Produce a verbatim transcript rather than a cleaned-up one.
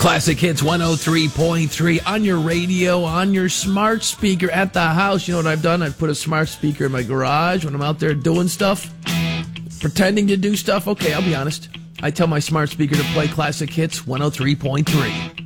Classic Hits one oh three point three on your radio, on your smart speaker at the house. You know what I've done? I've put a smart speaker in my garage when I'm out there doing stuff, pretending to do stuff. Okay, I'll be honest. I tell my smart speaker to play Classic Hits one oh three point three.